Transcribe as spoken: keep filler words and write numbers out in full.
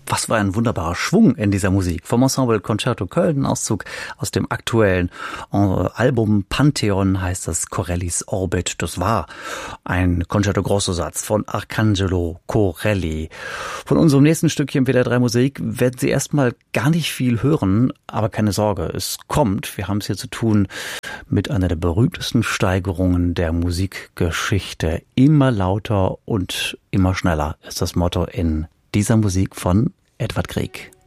Was für ein wunderbarer Schwung in dieser Musik. Vom Ensemble Concerto Köln, Auszug aus dem aktuellen äh, Album Pantheon heißt das Corellis Orbit. Das war ein Concerto Grosso-Satz von Arcangelo Corelli. Von unserem nächsten Stückchen W D R drei Musik werden Sie erstmal gar nicht viel hören, aber keine Sorge, es kommt. Wir haben es hier zu tun mit einer der berühmtesten Steigerungen der Musikgeschichte. Immer lauter und immer schneller ist das Motto in dieser Musik von Edvard Grieg.